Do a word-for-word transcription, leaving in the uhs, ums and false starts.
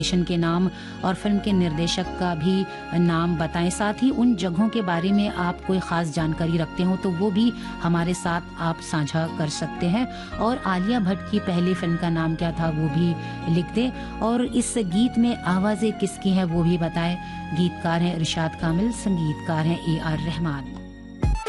के नाम और फिल्म के निर्देशक का भी नाम बताएं। साथ ही उन जगहों के बारे में आप कोई खास जानकारी रखते हो तो वो भी हमारे साथ आप साझा कर सकते हैं। और आलिया भट्ट की पहली फिल्म का नाम क्या था वो भी लिख दें। और इस गीत में आवाजें किसकी हैं वो भी बताएं। गीतकार हैं इरशाद कामिल, संगीतकार हैं ए आर रहमान।